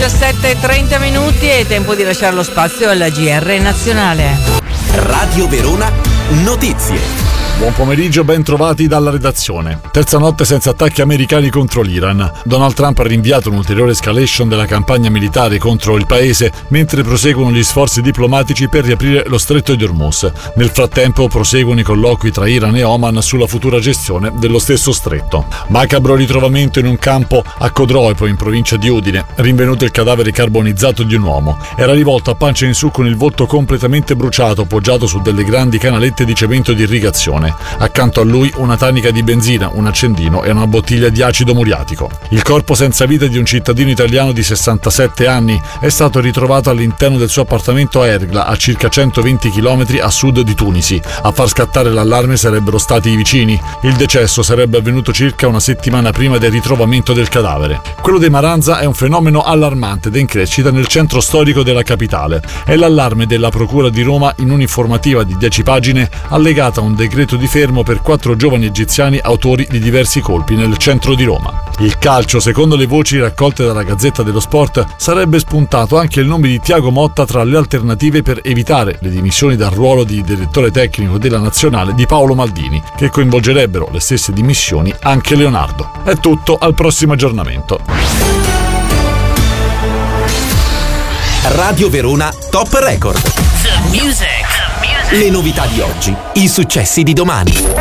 17:30 è tempo di lasciare lo spazio alla GR nazionale. Radio Verona Notizie. Buon pomeriggio, ben trovati dalla redazione. Terza notte senza attacchi americani contro l'Iran. Donald Trump ha rinviato un'ulteriore escalation della campagna militare contro il paese mentre proseguono gli sforzi diplomatici per riaprire lo stretto di Hormuz. Nel frattempo proseguono i colloqui tra Iran e Oman sulla futura gestione dello stesso stretto. Macabro ritrovamento in un campo a Codroepo, in provincia di Udine. Rinvenuto il cadavere carbonizzato di un uomo. Era rivolto a pancia in su con il volto completamente bruciato, poggiato su delle grandi canalette di cemento di irrigazione. Accanto a lui una tanica di benzina, un accendino e una bottiglia di acido muriatico. Il corpo senza vita di un cittadino italiano di 67 anni è stato ritrovato all'interno del suo appartamento a Ergla, a circa 120 km a sud di Tunisi. A far scattare l'allarme sarebbero stati i vicini. Il decesso sarebbe avvenuto circa una settimana prima del ritrovamento del cadavere. Quello dei Maranza è un fenomeno allarmante ed in crescita nel centro storico della capitale. È l'allarme della Procura di Roma in un'informativa di 10 pagine allegata a un decreto di fermo per 4 giovani egiziani autori di diversi colpi nel centro di Roma. Il calcio, secondo le voci raccolte dalla Gazzetta dello Sport, sarebbe spuntato anche il nome di Thiago Motta tra le alternative per evitare le dimissioni dal ruolo di direttore tecnico della nazionale di Paolo Maldini, che coinvolgerebbero le stesse dimissioni anche Leonardo. È tutto, al prossimo aggiornamento. Radio Verona Top Record. The music. Le novità di oggi, i successi di domani.